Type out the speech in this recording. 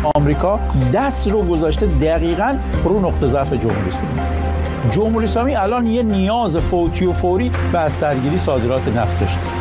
آمریکا دست رو گذاشته دقیقاً رو نقطه ضعف جمهوری اسلامی. جمهوری اسلامی الان یه نیاز فوتی و فوری به از سرگیری صادرات نفت داشته.